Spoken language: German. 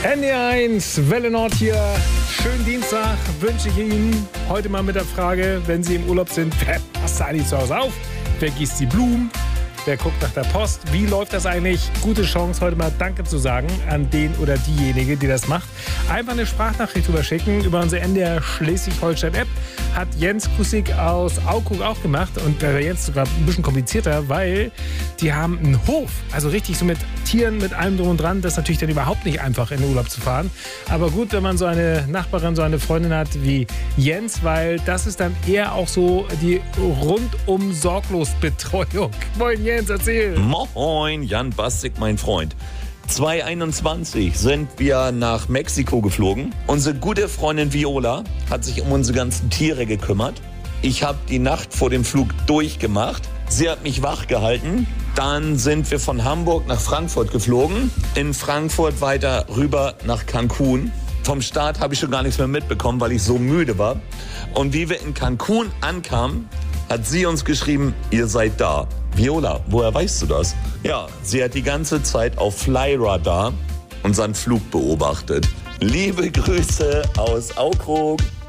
NDR1, Welle Nord hier. Schönen Dienstag wünsche ich Ihnen. Heute mal mit der Frage, wenn Sie im Urlaub sind, wer passt da eigentlich zu Hause auf? Wer gießt die Blumen? Wer guckt nach der Post? Wie läuft das eigentlich? Gute Chance, heute mal Danke zu sagen an den oder diejenige, die das macht. Einfach eine Sprachnachricht überschicken über unsere NDR Schleswig-Holstein-App. Hat Jens Kusik aus Aukrug auch gemacht. Und bei Jens sogar ein bisschen komplizierter, weil die haben einen Hof. Also richtig so mit Tieren, mit allem drum und dran. Das ist natürlich dann überhaupt nicht einfach, in den Urlaub zu fahren. Aber gut, wenn man so eine Nachbarin, so eine Freundin hat wie Jens, weil das ist dann eher auch so die rundum sorglos Betreuung. Moin Jens, erzähl. Moin, Jan Bastik, mein Freund. 2021 sind wir nach Mexiko geflogen. Unsere gute Freundin Viola hat sich um unsere ganzen Tiere gekümmert. Ich habe die Nacht vor dem Flug durchgemacht. Sie hat mich wach gehalten. Dann sind wir von Hamburg nach Frankfurt geflogen. In Frankfurt weiter rüber nach Cancun. Vom Start habe ich schon gar nichts mehr mitbekommen, weil ich so müde war. Und wie wir in Cancun ankamen, hat sie uns geschrieben, ihr seid da. Viola, woher weißt du das? Ja, sie hat die ganze Zeit auf Flyradar unseren Flug beobachtet. Liebe Grüße aus Aukrug.